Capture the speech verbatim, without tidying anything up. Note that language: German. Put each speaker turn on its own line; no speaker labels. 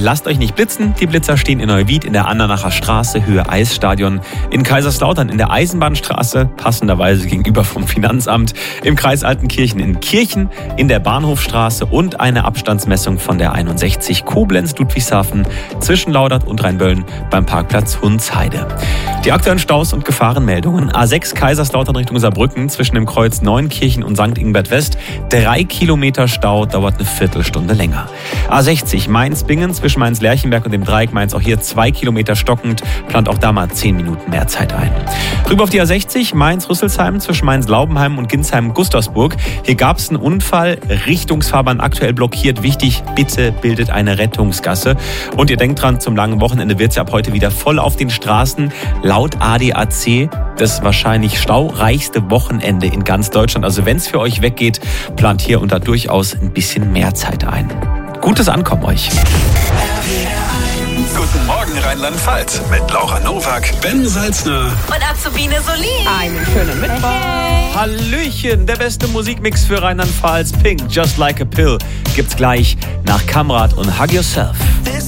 lasst euch nicht blitzen. Die Blitzer stehen in Neuwied in der Andernacher Straße, Höhe Eisstadion. In Kaiserslautern in der Eisenbahnstraße, passenderweise gegenüber vom Finanzamt. Im Kreis Altenkirchen in Kirchen, in der Bahnhofstraße und eine Abstandsmessung von der einundsechzig Koblenz-Ludwigshafen zwischen Laudert und Rheinböllen beim Parkplatz Hunsheide. Die aktuellen Staus und Gefahrenmeldungen. A sechs Kaiserslautern Richtung Saarbrücken zwischen dem Kreuz Neunkirchen und Sankt Ingbert West. Drei Kilometer Stau, dauert eine Viertelstunde länger. A sechzig Mainz-Bingen zwischen Mainz-Lerchenberg und dem Dreieck Mainz, auch hier zwei Kilometer stockend, plant auch da mal zehn Minuten mehr Zeit ein. Rüber auf die A sechzig Mainz-Rüsselsheim zwischen Mainz-Laubenheim und Ginsheim-Gustersburg. Hier gab es einen Unfall, Richtungsfahrbahn aktuell blockiert. Wichtig, bitte bildet eine Rettungsgasse. Und ihr denkt dran, zum langen Wochenende wird es ab heute wieder voll auf den Straßen. Laut A D A C das wahrscheinlich staureichste Wochenende in ganz Deutschland. Also wenn es für euch weggeht, plant hier und da durchaus ein bisschen mehr Zeit ein. Gutes Ankommen euch.
Guten Morgen Rheinland-Pfalz mit Laura Nowak, Ben Salzner
und Azubine Solin.
Einen schönen Mittwoch.
Hey. Hallöchen, der beste Musikmix für Rheinland-Pfalz, Pink, Just Like a Pill, gibt's gleich nach Kamrat und Hug Yourself.